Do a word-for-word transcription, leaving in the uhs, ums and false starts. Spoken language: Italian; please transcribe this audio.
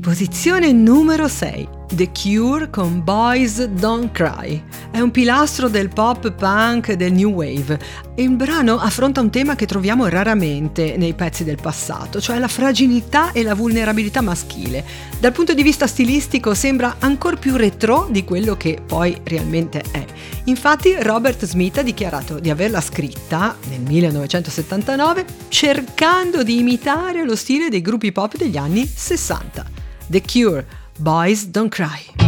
Posizione numero sei. The Cure con Boys Don't Cry. È un pilastro del pop punk del new wave e il brano affronta un tema che troviamo raramente nei pezzi del passato, cioè la fragilità e la vulnerabilità maschile. Dal punto di vista stilistico sembra ancor più retro di quello che poi realmente è. Infatti Robert Smith ha dichiarato di averla scritta nel millenovecentosettantanove cercando di imitare lo stile dei gruppi pop degli anni sessanta. The Cure, Boys Don't Cry.